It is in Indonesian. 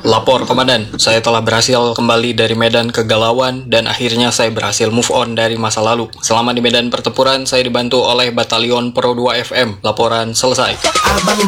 Lapor komandan, saya telah berhasil kembali dari medan kegalauan dan akhirnya saya berhasil move on dari masa lalu. Selama di medan pertempuran, saya dibantu oleh Batalion Pro 2 FM. Laporan selesai.